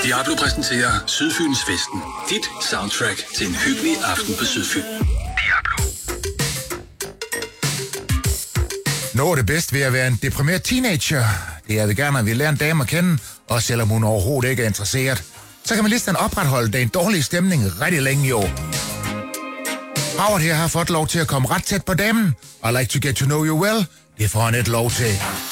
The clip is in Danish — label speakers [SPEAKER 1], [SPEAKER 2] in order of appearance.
[SPEAKER 1] Diablo præsenterer Sydfyns Festen. Dit soundtrack til en hyggelig aften på Sydfyn. Diablo.
[SPEAKER 2] Noget af det bedste ved at være en deprimeret teenager, det er, at vi gerne vil lære en dame at kende, også selvom hun overhovedet ikke er interesseret. Så kan man lige opretholde den dårlige stemning rigtig længe jo. Howard her har fået lov til at komme ret tæt på damen. I like to get to know you well. Det får han et lov til.